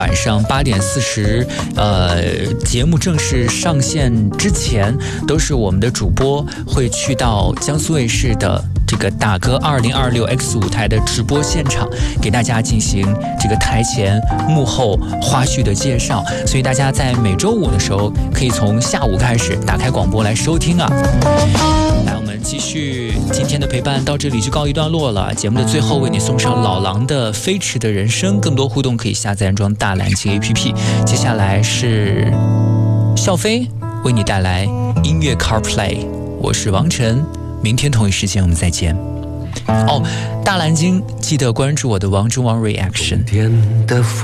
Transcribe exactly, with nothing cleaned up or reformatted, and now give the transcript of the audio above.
晚上八点四十，呃，节目正式上线之前，都是我们的主播会去到江苏卫视的这个打歌二零二六 X 舞台的直播现场，给大家进行这个台前幕后花絮的介绍。所以大家在每周五的时候，可以从下午开始打开广播来收听啊。来，我们继续今天的陪伴，到这里就告一段落了。节目的最后，为你送上老狼的《飞驰的人生》，更多互动可以下载安装大蓝鲸 A P P。接下来是笑飞为你带来音乐 CarPlay， 我是王晨，明天同一时间我们再见。哦，大蓝鲸记得关注我的王中王 Reaction。